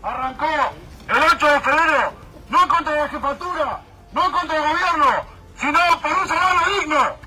arrancó el 8 de febrero, no contra la jefatura, no contra el gobierno, sino por un salario digno.